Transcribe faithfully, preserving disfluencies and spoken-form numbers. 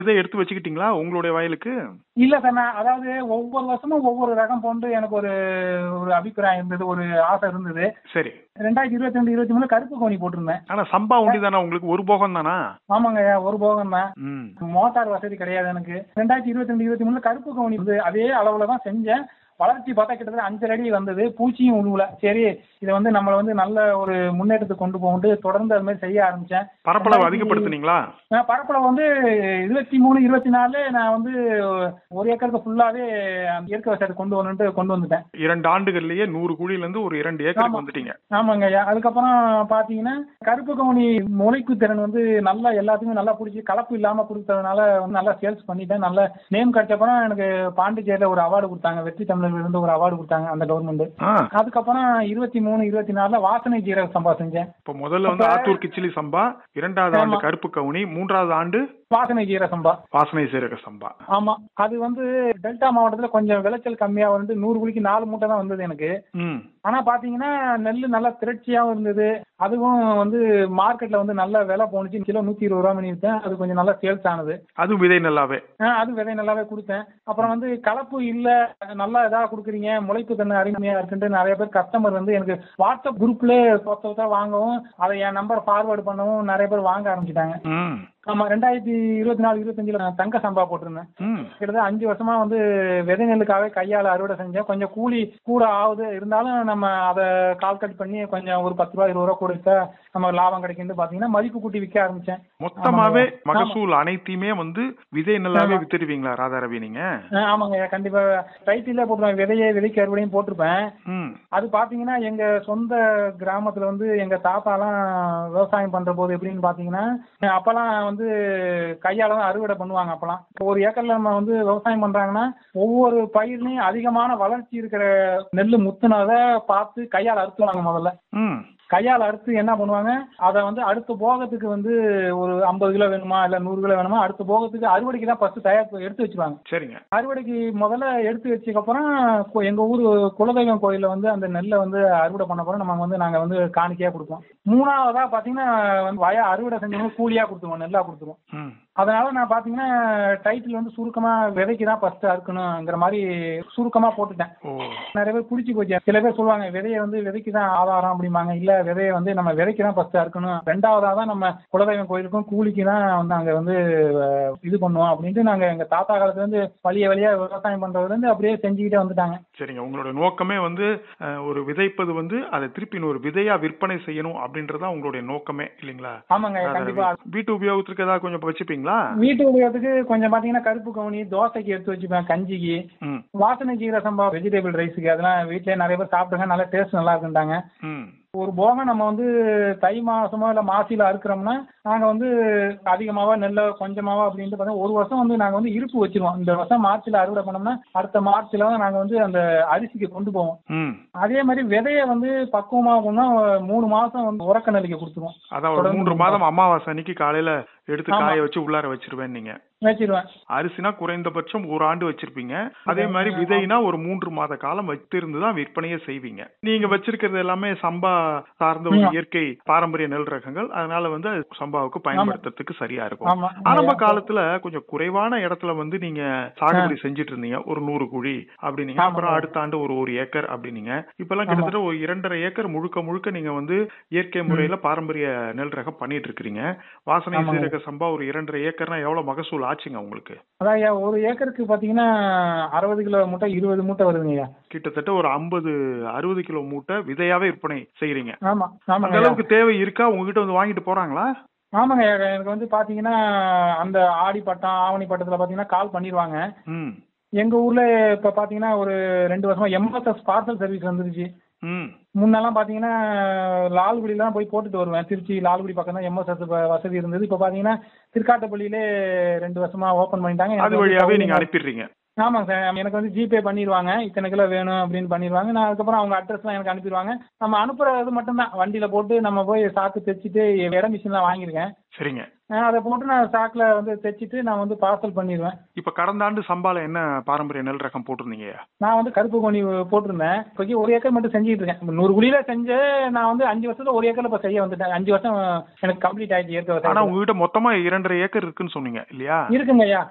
இதை எடுத்து வச்சுக்கிட்டீங்களா உங்களுடைய வயலுக்கு? இல்ல சார். நான் அதாவது ஒவ்வொரு வருஷமும் ஒவ்வொரு ரகம் போன்று எனக்கு ஒரு ஒரு அபிப்பிராயம் இருந்தது, ஒரு ஆசை இருந்தது. சரி. ரெண்டாயிரத்தி இருபத்தி ரெண்டு இருபத்தி மூணு கருப்பு கவுனி போட்டிருந்தேன். ஆனா சம்பா உண்டி தானே உங்களுக்கு? ஒரு போகம் தானா? ஆமாங்க, ஒரு போகம் தான். ம். மோட்டார் வசதி கிடையாது எனக்கு. ரெண்டாயிரத்தி இருபத்தி ரெண்டு இருபத்தி மூணு கருப்பு கவுனி வந்து அதே அளவுல தான் செஞ்சேன். வளர்ச்சி பார்த்தா கிட்டத்தட்ட அஞ்சரை அடி வந்தது. பூச்சியும் உழுவல. சரி, இதை வந்து நம்மளை வந்து நல்ல ஒரு முன்னேற்றத்துக்கு கொண்டு போகும்போது தொடர்ந்து அது மாதிரி செய்ய ஆரம்பிச்சேன். பரப்பளவு அதிகப்படுத்தினீங்களா? பரப்பளவு வந்து இருபத்தி மூணு இருபத்தி நாலு நான் வந்து ஒரு ஏக்கருக்கு ஃபுல்லாவே இயற்கை விவசாயத்தை கொண்டு வரணும்ட்டு கொண்டு வந்துட்டேன். இரண்டு ஆண்டுகள்லயே நூறு குழியில இருந்து ஒரு இரண்டு ஏக்கருக்கு வந்துட்டீங்க. ஆமாங்க ஐயா. அதுக்கப்புறம் பாத்தீங்கன்னா கருப்பு கவுனி முளைப்பு திறன் வந்து நல்லா எல்லாத்துக்குமே நல்லா பிடிச்சி கலப்பு இல்லாம கொடுத்ததுனால வந்து நல்லா சேல்ஸ் பண்ணிட்டேன். நல்ல நேம் கிடைச்சப்பறம் எனக்கு பாண்டிச்சேரியில ஒரு அவார்டு கொடுத்தாங்க. வெற்றி தமிழர் இருந்து ஒரு அவார்டு கொடுத்தாங்க அந்த கவர்மெண்ட். அதுக்கப்புறம் இருபத்தி மூணு இருபத்தி நாலுல வாசனை ஜீரக சம்பா செஞ்சேன். இப்ப முதல்ல வந்து ஆத்தூர் கிச்சிலி சம்பா, இரண்டாவது ஆண்டு கருப்பு கவுனி, மூன்றாவது ஆண்டு வாசனை ஜீரக சம்பா. வாசனை ஜீரக சம்பா. ஆமா. அது வந்து டெல்டா மாவட்டத்துல கொஞ்சம் விளைச்சல் கம்மியா வந்து நூறு குழிக்கு நாலு மூட்டை தான் வந்தது எனக்கு. ஆனா பாத்தீங்கன்னா நெல்லு நல்லா திரட்சியாவும் இருந்தது. அதுவும் வந்து மார்க்கெட்ல வந்து நல்ல விலை போனுச்சு. கிலோ நூத்தி இருபது ரூபா மணி வித்தேன். அது கொஞ்சம் நல்லா சேல்ஸ் ஆனது. அது விதை நல்லாவே அது விதை நல்லாவே கொடுத்தேன். அப்புறம் வந்து கலப்பு இல்ல, நல்லா இதா கொடுக்குறீங்க, முளைப்பு தன்மை அருமையா இருக்குன்ட்டு நிறைய பேர் கஸ்டமர் வந்து எனக்கு வாட்ஸ்அப் குரூப்ல சொத்த வாங்கவும், அதை என் நம்பர் ஃபார்வர்டு பண்ணவும் நிறைய பேர் வாங்க ஆரம்பிச்சிட்டாங்க. ஆமா. ரெண்டாயிரத்தி இருபத்தி நாலு இருபத்தஞ்சுல நான் தங்க சம்பா போட்டிருந்தேன். கிட்டத்தட்ட அஞ்சு வருஷமா வந்து விதை நெல்லுக்காகவே கையால அறுவடை செஞ்சேன். கொஞ்சம் கூலி கூட ஆகுது, இருந்தாலும் நம்ம அதை கால் கட் பண்ணி கொஞ்சம் ஒரு பத்து ரூபா இருபது ரூபா கொடுத்தா நம்ம லாபம் கிடைக்குன்னு பாத்தீங்கன்னா மதிப்பு கூட்டி விற்க ஆரம்பிச்சேன். மொத்தமாவே மகசூல் அனைத்தையுமே வந்து விதை நல்லாவே வித்துடுவீங்களா ராதாரவி நீங்க? ஆமாங்க, கண்டிப்பா. டைட்டிலே போட்டுருவேன், விதையை விதைக்கு அறுவடையும் போட்டிருப்பேன். அது பாத்தீங்கன்னா எங்க சொந்த கிராமத்துல வந்து எங்க தாத்தா எல்லாம் விவசாயம் பண்ற போது எப்படின்னு பாத்தீங்கன்னா அப்பெல்லாம் வந்து கையால தான் அறுவடை பண்ணுவாங்க. அப்பெல்லாம் ஒரு ஏக்கர்ல நம்ம வந்து விவசாயம் பண்றாங்கன்னா ஒவ்வொரு பயிர்லயும் அதிகமான வளர்ச்சி இருக்கிற நெல்லு முத்துனதை பார்த்து கையால அறுத்துவாங்க. முதல்ல கையால் அறுத்து என்ன பண்ணுவாங்க, அதை வந்து அடுத்த போகத்துக்கு வந்து ஒரு ஐம்பது கிலோ வேணுமா இல்ல நூறு கிலோ வேணுமா, அடுத்த போகத்துக்கு அறுவடைக்கு தான் ஃபர்ஸ்ட் தயார் எடுத்து வச்சுவாங்க. சரிங்க. அறுவடைக்கு முதல்ல எடுத்து வச்சதுக்கப்புறம் எங்க ஊர் குலதெய்வம் கோயில வந்து அந்த நெல்லை வந்து அறுவடை பண்ண போறோம் நம்ம வந்து நாங்க வந்து காணிக்கையா கொடுப்போம். மூணாவதா பாத்தீங்கன்னா வய அறுவடை செஞ்சவங்க கூலியா கொடுத்துருவோம், நெல்லா கொடுத்துருவோம். அதனால நான் பாத்தீங்கன்னா டைட்டில் வந்து சுருக்கமா விதைக்கு தான் ஃபர்ஸ்ட் அறுக்கணுங்கிற மாதிரி சுருக்கமா போட்டுட்டேன். நிறைய பேர் பிடிச்சி போச்சு. சில பேர் சொல்லுவாங்க விதையை வந்து விதைக்கு தான் ஆதாரம் அப்படிம்பாங்க. இல்ல விதையை வந்து நம்ம விதைக்கு தான் ஃபர்ஸ்ட் அறுக்கணும், ரெண்டாவதா தான் நம்ம குலதெய்வம் கோயிலுக்கும் கூலிக்கு தான் வந்து அங்க வந்து இது பண்ணுவோம் அப்படின்ட்டு நாங்க எங்க தாத்தா காலத்துல இருந்து வழிய வழியா விவசாயம் பண்றதுல இருந்து அப்படியே செஞ்சுக்கிட்டே வந்துட்டாங்க. சரிங்க. உங்களோட நோக்கமே வந்து ஒரு விதைப்பது வந்து அதை திருப்பி ஒரு விதையா விற்பனை செய்யணும் அப்படின்றதா உங்களுடைய நோக்கமே இல்லைங்களா? ஆமாங்க, கண்டிப்பா. வீட்டு உபயோகத்திற்கு ஏதாவது கொஞ்சம் வச்சுப்பீங்க? வீட்டு உபயோகத்துக்கு கொஞ்சம் பாத்தீங்கன்னா கருப்பு கவுனி தோசைக்கு எடுத்து வச்சுப்பேன், கஞ்சிக்கு. வாசனை ஜீரக சம்பா வெஜிடபிள் ரைஸுக்கு அதெல்லாம் வீட்லயே நிறைய பேர் சாப்பிடுங்க, நல்லா டேஸ்ட் நல்லா இருக்குண்டாங்க. ஒரு போகம் நம்ம வந்து தை மாசமோ இல்ல மாசில அறுக்கிறோம்னா நாங்க வந்து அதிகமாவா நெல்ல கொஞ்சமாவா அப்படின்ட்டு பார்த்தா ஒரு வருஷம் வந்து நாங்க வந்து இருப்பு வச்சிருவோம். இந்த வருஷம் மார்ச்ல அறுவடை பண்ணோம்னா அடுத்த மார்ச்ல தான் நாங்க வந்து அந்த அரிசிக்கு கொண்டு போவோம். அதே மாதிரி விதைய வந்து பக்குவமாகணும்னா மூணு மாசம் வந்து உறக்க நெல்லிக்கு கொடுத்துருவோம். அதான் மூன்று மாதம் அமாவாசை அன்னைக்கு காலையில எடுத்து காய வச்சு உள்ளார வச்சிருவேன். நீங்க வச்சிருவேன். அரிசினா குறைந்தபட்சம் ஒரு ஆண்டு வச்சிருப்பீங்க. அதே மாதிரி விதைனா ஒரு மூன்று மாத காலம் வச்சிருந்துதான் விற்பனையே செய்வீங்க. நீங்க வச்சிருக்கிறது எல்லாமே சம்பா சார்ந்த ஒரு இயற்கை பாரம்பரிய நெல் ரகங்கள். அதனால வந்து சம்பாவுக்கு பயன்படுத்துறதுக்கு சரியா இருக்கும். ஆரம்ப காலத்துல கொஞ்சம் குறைவான இடத்துல வந்து நீங்க சாகுபடி செஞ்சுட்டு இருந்தீங்க, ஒரு நூறு குழி அப்படின்னீங்க. அப்புறம் அடுத்த ஆண்டு ஒரு ஒரு ஏக்கர் அப்படின்னீங்க. இப்ப எல்லாம் கிட்டத்தட்ட ஒரு இரண்டரை ஏக்கர் முழுக்க முழுக்க நீங்க வந்து இயற்கை முறையில பாரம்பரிய நெல் ரகம் பண்ணிட்டு இருக்கிறீங்க. வாசனை சீரக சம்பா ஒரு இரண்டரை ஏக்கர்னா எவ்வளவு மகசூல் ஆச்சுங்க உங்களுக்கு? அதான் ஒரு ஏக்கருக்கு பாத்தீங்கன்னா அறுபது கிலோ மூட்டை இருபது மூட்டை வருதுங்க. கிட்டத்தட்ட ஒரு ஐம்பது அறுபது கிலோ மூட்டை விதையாவே விற்பனை செய்யறீங்க. ஆமா. அந்த அளவுக்கு தேவை இருக்கா? உங்ககிட்ட வந்து வாங்கிட்டு போறாங்களா? ஆமாங்க. எனக்கு வந்து பாத்தீங்கன்னா அந்த ஆடி பட்டம் ஆவணி பட்டத்துல பாத்தீங்கன்னா கால் பண்ணிடுவாங்க. எங்க ஊர்ல இப்ப பாத்தீங்கன்னா ஒரு ரெண்டு வருஷமா எம்எஸ்எஸ் பார்சல் சர்வீஸ் வந்துருச்சு. முன்னெல்லாம் பாத்தீங்கன்னா லால்குடியில தான் போய் போட்டுட்டு வருவேன். திருச்சி லால்குடி பக்கம் தான் எம்எஸ்எஸ் வசதி இருந்தது. இப்ப பாத்தீங்கன்னா திருக்காட்டுப்பள்ளியிலே ரெண்டு வருஷமா ஓபன் பண்ணிட்டாங்க. அது வழியாவே நீங்க அனுப்பிடுறீங்க? ஆமாங்க சார். எனக்கு வந்து ஜிபே பண்ணிடுவாங்க. இத்தனை கிலோ வேணும் அப்படின்னு பண்ணிடுவாங்க. நான் அதுக்கப்புறம் அவங்க அட்ரஸ்லாம் எனக்கு அனுப்பிடுவாங்க. நம்ம அனுப்புற இது மட்டும்தான். வண்டியில போட்டு நம்ம போய் சாக்கு தைச்சிட்டு இட மிஷின்லாம் வாங்கியிருக்கேன். சரிங்க. அதை போட்டு நான் சாக்கில் வந்து தைச்சிட்டு நான் வந்து பார்சல் பண்ணிடுவேன். இப்போ கடந்த ஆண்டு சம்பால என்ன பாரம்பரிய நெல் ரகம் போட்டிருந்தீங்க? நான் வந்து கருப்பு கோணி போட்டிருந்தேன். இப்போக்கி ஒரு ஏக்கர் மட்டும் செஞ்சுட்டு இருக்கேன். நூறு குழியில செஞ்சு நான் வந்து அஞ்சு வருஷத்துல ஒரு ஏக்கர்ல இப்போ செய்ய வந்துட்டேன். அஞ்சு வருஷம் எனக்கு கம்ப்ளீட் ஆயிடுச்சு இயற்கை. ஆனா உங்ககிட்ட மொத்தமா இரண்டரை ஏக்கர் இருக்குன்னு சொன்னீங்க இல்லையா? இருக்குங்க ஐயா.